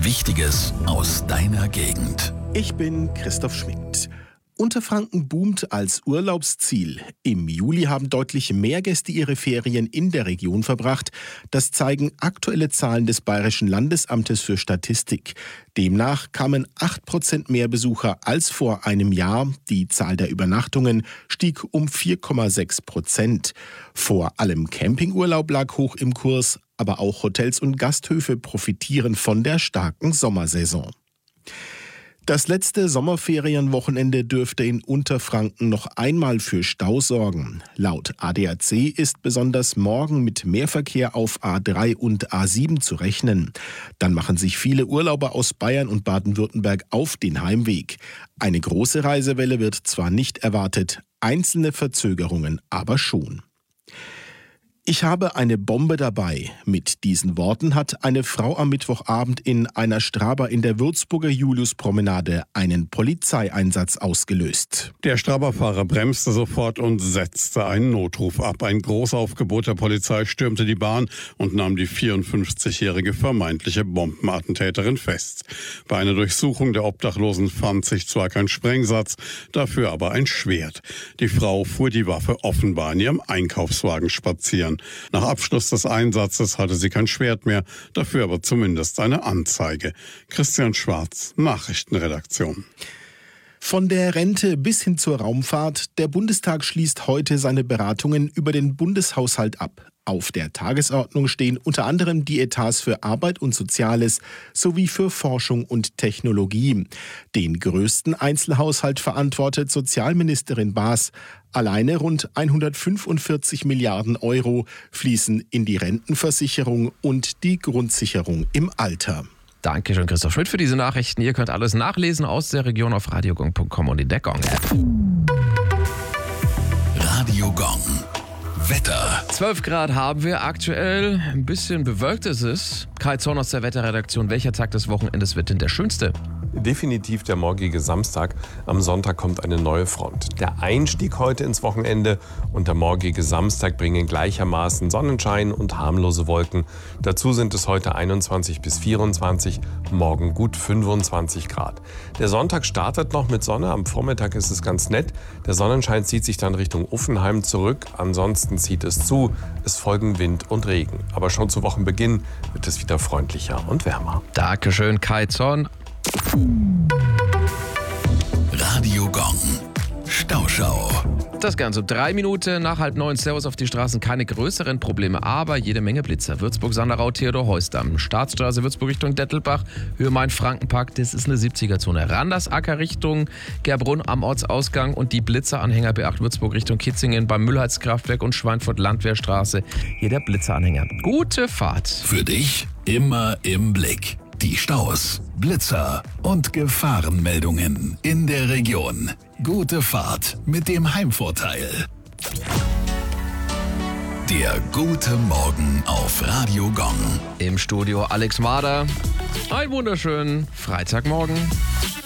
Wichtiges aus deiner Gegend. Ich bin Christoph Schmidt. Unterfranken boomt als Urlaubsziel. Im Juli haben deutlich mehr Gäste ihre Ferien in der Region verbracht. Das zeigen aktuelle Zahlen des Bayerischen Landesamtes für Statistik. Demnach kamen 8% mehr Besucher als vor einem Jahr. Die Zahl der Übernachtungen stieg um 4,6%. Vor allem Campingurlaub lag hoch im Kurs, aber auch Hotels und Gasthöfe profitieren von der starken Sommersaison. Das letzte Sommerferienwochenende dürfte in Unterfranken noch einmal für Stau sorgen. Laut ADAC ist besonders morgen mit Mehrverkehr auf A3 und A7 zu rechnen. Dann machen sich viele Urlauber aus Bayern und Baden-Württemberg auf den Heimweg. Eine große Reisewelle wird zwar nicht erwartet, einzelne Verzögerungen aber schon. Ich habe eine Bombe dabei. Mit diesen Worten hat eine Frau am Mittwochabend in einer Straber in der Würzburger Juliuspromenade einen Polizeieinsatz ausgelöst. Der Straberfahrer bremste sofort und setzte einen Notruf ab. Ein Großaufgebot der Polizei stürmte die Bahn und nahm die 54-jährige vermeintliche Bombenattentäterin fest. Bei einer Durchsuchung der Obdachlosen fand sich zwar kein Sprengsatz, dafür aber ein Schwert. Die Frau fuhr die Waffe offenbar in ihrem Einkaufswagen spazieren. Nach Abschluss des Einsatzes hatte sie kein Schwert mehr, dafür aber zumindest eine Anzeige. Christian Schwarz, Nachrichtenredaktion. Von der Rente bis hin zur Raumfahrt, der Bundestag schließt heute seine Beratungen über den Bundeshaushalt ab. Auf der Tagesordnung stehen unter anderem die Etats für Arbeit und Soziales sowie für Forschung und Technologie. Den größten Einzelhaushalt verantwortet Sozialministerin Baas. Alleine rund 145 Milliarden Euro fließen in die Rentenversicherung und die Grundsicherung im Alter. Dankeschön, Christoph Schmidt, für diese Nachrichten. Ihr könnt alles nachlesen aus der Region auf radiogong.com und in der Gong-App. Radio Gong. Wetter. 12 Grad haben wir aktuell. Ein bisschen bewölkt ist es. Kai Zorn aus der Wetterredaktion. Welcher Tag des Wochenendes wird denn der schönste? Definitiv der morgige Samstag. Am Sonntag kommt eine neue Front. Der Einstieg heute ins Wochenende und der morgige Samstag bringen gleichermaßen Sonnenschein und harmlose Wolken. Dazu sind es heute 21 bis 24, morgen gut 25 Grad. Der Sonntag startet noch mit Sonne, am Vormittag ist es ganz nett. Der Sonnenschein zieht sich dann Richtung Uffenheim zurück, ansonsten zieht es zu, es folgen Wind und Regen. Aber schon zu Wochenbeginn wird es wieder freundlicher und wärmer. Dankeschön, Kai Zorn. Radio Gong. Stauschau. Das Ganze 3 Minuten nach 8:30. Servus auf die Straßen. Keine größeren Probleme, aber jede Menge Blitzer. Würzburg-Sanderau, Theodor-Heuss-Damm. Staatsstraße Würzburg Richtung Dettelbach. Höhe Main-Frankenpark, das ist eine 70er-Zone. Randersacker Richtung Gerbrunn am Ortsausgang. Und die Blitzeranhänger B8 Würzburg Richtung Kitzingen beim Müllheizkraftwerk und Schweinfurt-Landwehrstraße. Hier der Blitzeranhänger. Gute Fahrt. Für dich immer im Blick. Die Staus, Blitzer und Gefahrenmeldungen in der Region. Gute Fahrt mit dem Heimvorteil. Der gute Morgen auf Radio Gong. Im Studio Alex Mader. Einen wunderschönen Freitagmorgen.